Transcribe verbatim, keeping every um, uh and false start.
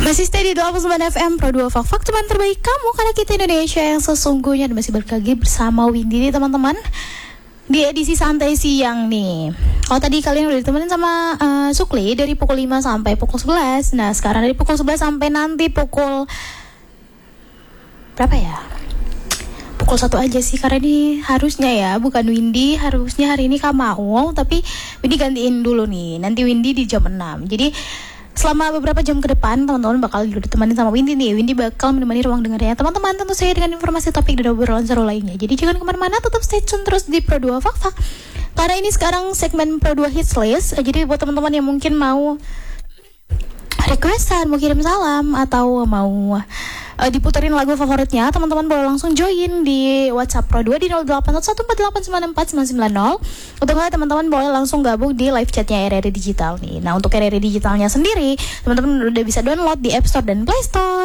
Masih stay di delapan puluh sembilan F M Pro dua Fak-Fak, teman terbaik kamu, karena kita Indonesia yang sesungguhnya. Dan masih berkali bersama Windy nih teman-teman, di edisi santai siang nih. Kalau tadi kalian udah ditemenin sama uh, Sukli dari pukul lima sampai pukul sebelas. Nah sekarang dari pukul sebelas sampai nanti pukul berapa ya? Pukul satu aja sih, karena ini harusnya ya bukan Windy, harusnya hari ini Kamau, tapi Windy gantiin dulu nih. Nanti Windy di jam enam. Jadi selama beberapa jam ke depan teman-teman bakal ditemani sama Windy nih. Windy bakal menemani ruang dengarnya teman-teman, tentu saya dengan informasi topik dan obrolan seru lainnya. Jadi jangan kemana-mana, tetap stay tune terus di Pro dua Fak-Fak, karena ini sekarang segmen Pro dua Hits List. Jadi buat teman-teman yang mungkin mau requestan, mau kirim salam, atau mau uh, diputerin lagu favoritnya, teman-teman boleh langsung join di WhatsApp Pro dua di nol delapan satu satu empat delapan sembilan empat sembilan sembilan nol. Untuk kalian teman-teman boleh langsung gabung di live chatnya R R I Digital nih. Nah untuk R R I Digitalnya sendiri, teman-teman udah bisa download di App Store dan Play Store.